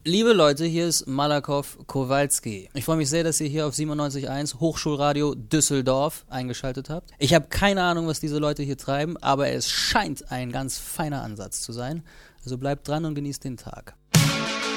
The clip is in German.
Liebe Leute, hier ist Malakoff Kowalski. Ich freue mich sehr, dass ihr hier auf 97.1 Hochschulradio Düsseldorf eingeschaltet habt. Ich habe keine Ahnung, was diese Leute hier treiben, aber es scheint ein ganz feiner Ansatz zu sein. Also bleibt dran und genießt den Tag.